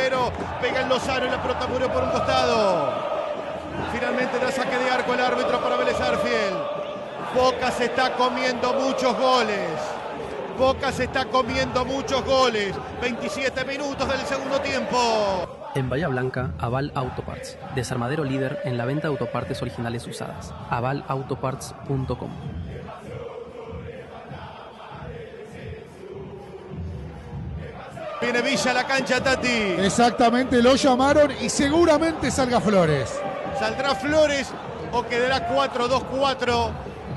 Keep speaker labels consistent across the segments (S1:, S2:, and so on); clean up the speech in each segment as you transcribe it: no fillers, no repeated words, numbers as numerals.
S1: Silvero, pega en Lozano y la pelota murió por un costado. Finalmente da saque de arco el árbitro para Vélez Sarsfield. Boca se está comiendo muchos goles. Boca se está comiendo muchos goles. 27 minutos del segundo tiempo.
S2: En Bahía Blanca, Aval Autoparts, desarmadero líder en la venta de autopartes originales usadas. avalautoparts.com.
S1: Viene Villa a la cancha, Tati.
S3: Exactamente, lo llamaron y seguramente salga Flores.
S1: ¿Saldrá Flores o quedará 4-2-4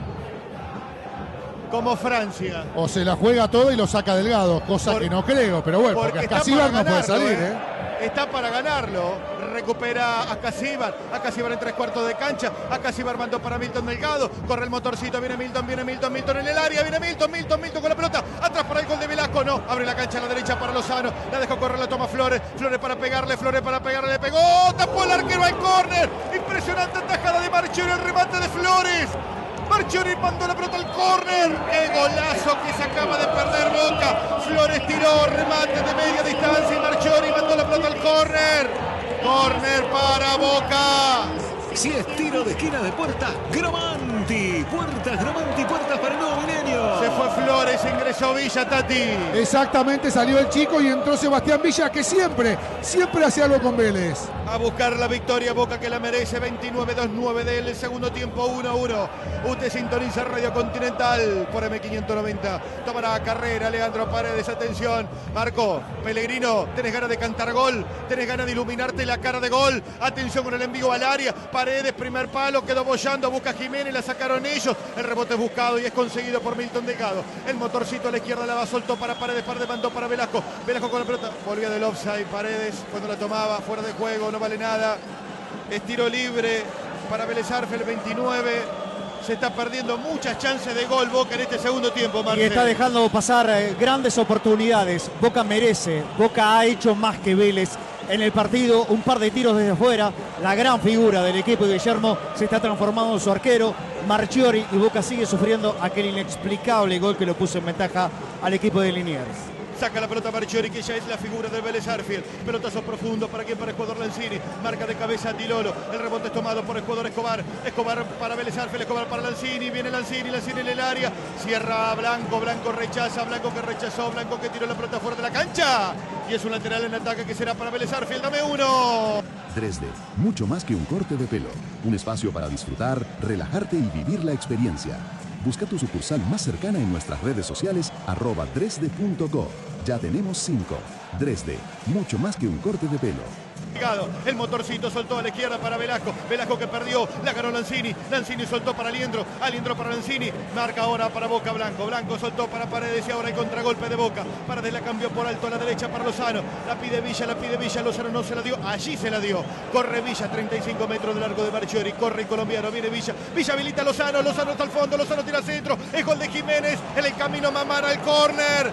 S1: como Francia?
S3: O se la juega toda y lo saca Delgado, cosa que no creo, pero bueno, porque Ascasíbar no puede salir,
S1: Está para ganarlo. Recupera a Ascasíbar. Ascasíbar en 3/4 de cancha. Ascasíbar mandó para Milton Delgado. Corre el motorcito. Viene Milton en el área. Viene Milton con la pelota. Atrás para el gol de Velasco. No. Abre la cancha a la derecha para Lozano. La dejó correr, la toma Flores. Flores para pegarle. Le pegó. Tapó el arquero al córner. Impresionante tajada de Marchiori. El remate de Flores. Marchiori mandó la pelota al córner. ¡Qué golazo que se acaba de perder Boca! Flores tiró, remate de media distancia y Marchiori mandó la pelota al córner. Córner para Boca.
S4: Si es tiro de esquina de Puertas Gromanti. Puertas Gromanti, puertas para el nuevo milenio.
S1: Se fue Flores, ingresó Villa, Tati.
S3: Exactamente, salió el chico y entró Sebastián Villa, que siempre hace algo con Vélez.
S1: A buscar la victoria, Boca que la merece. 29-2-9 del segundo tiempo, 1-1. Usted sintoniza Radio Continental por M590. Tomará carrera Leandro Paredes, atención. Marco, Pellegrino, tenés ganas de cantar gol, tenés ganas de iluminarte la cara de gol. Atención con el envío al área. Paredes, primer palo, quedó bollando, busca Jiménez, la sacaron ellos. El rebote es buscado y es conseguido por Milton Delgado. El motorcito a la izquierda la va, soltó para Paredes, mandó para Velasco. Velasco con la pelota, volvía del offside. Paredes cuando la tomaba, fuera de juego, no vale nada. Es tiro libre para Vélez Sarsfield, 29. Se está perdiendo muchas chances de gol Boca en este segundo tiempo, Marcelo.
S5: Y está dejando pasar grandes oportunidades. Boca merece. Boca ha hecho más que Vélez en el partido. Un par de tiros desde afuera. La gran figura del equipo de Guillermo se está transformando en su arquero, Marchiori, y Boca sigue sufriendo aquel inexplicable gol que lo puso en ventaja al equipo de Liniers.
S1: Saca la pelota Marchiori, que ya es la figura del Vélez Sarsfield. Pelotazo profundo, ¿para quién? Para el jugador Lanzini. Marca de cabeza Dilolo. El rebote es tomado por el jugador Escobar. Escobar para Vélez Sarsfield, Escobar para Lanzini. Viene Lanzini en el área. Cierra Blanco, Blanco rechaza, Blanco que rechazó, Blanco que tiró la pelota fuera de la cancha. Y es un lateral en ataque que será para Vélez Sarsfield. Dame uno.
S6: 3D, mucho más que un corte de pelo. Un espacio para disfrutar, relajarte y vivir la experiencia. Busca tu sucursal más cercana en nuestras redes sociales @3D.co. Ya tenemos 5. 3D, mucho más que un corte de pelo.
S1: El motorcito soltó a la izquierda para Velasco. Velasco que perdió, la ganó Lanzini. Lanzini soltó para Aliendro. Aliendro para Lanzini. Marca ahora para Boca Blanco. Blanco soltó para Paredes y ahora hay contragolpe de Boca. Paredes la cambió por alto a la derecha para Lozano. La pide Villa. Lozano no se la dio. Allí se la dio. Corre Villa, 35 metros de largo de Marchiori. Corre el colombiano. Viene Villa. Villa habilita a Lozano. Lozano está al fondo. Lozano tira al centro. Es gol de Jiménez. En el camino Mamara al córner.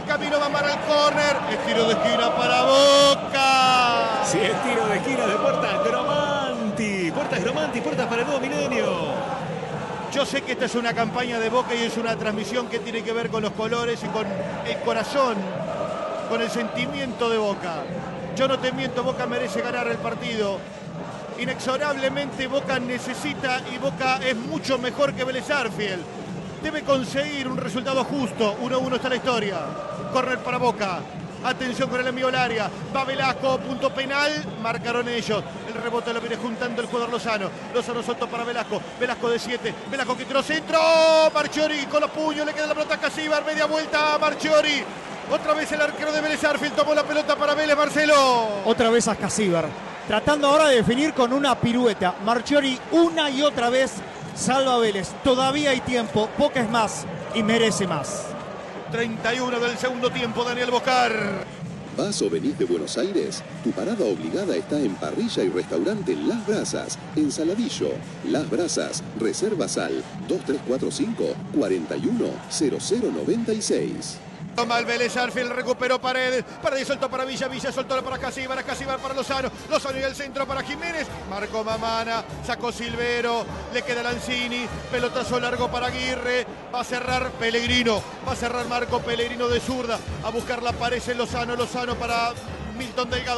S1: Es tiro de esquina para Boca.
S4: Si es tiro de esquina de Puertas Gromanti. Puertas Gromanti, puertas para el nuevo milenio.
S1: Yo sé que esta es una campaña de Boca y es una transmisión que tiene que ver con los colores y con el corazón, con el sentimiento de Boca. Yo no te miento, Boca merece ganar el partido. Inexorablemente Boca necesita y Boca es mucho mejor que Vélez Sarsfield. Debe conseguir un resultado justo. 1-1 está la historia. Córner para Boca. Atención con el envío al área. Va Velasco, punto penal. Marcaron ellos. El rebote lo viene juntando el jugador Lozano. Lozano soltó para Velasco. Velasco de 7. Velasco que tiró centro. Marchiori con los puños. Le queda la pelota a Ascasíbar. Media vuelta a Marchiori. Otra vez el arquero de Vélez Sarsfield tomó la pelota para Vélez, Marcelo.
S5: Otra vez a Ascasíbar. Tratando ahora de definir con una pirueta. Marchiori una y otra vez salva a Vélez. Todavía hay tiempo. Boca es más y merece más.
S1: 31 del segundo tiempo, Daniel Boscar.
S7: ¿Vas o venís de Buenos Aires? Tu parada obligada está en Parrilla y Restaurante Las Brasas, en Saladillo. Las Brasas, reservas al 2345 410096.
S1: Toma el Vélez Sarsfield, recuperó Paredes. Paredes soltó para Villa, Villa soltó para Ascasíbar, Ascasíbar para Lozano. Lozano y el centro para Jiménez. Marcó Mamana, sacó Silvero, le queda Lanzini. Pelotazo largo para Aguirre. Va a cerrar Pellegrino. Va a cerrar Marco Pellegrino de zurda. A buscar la pared Lozano, Lozano para Milton Delgado.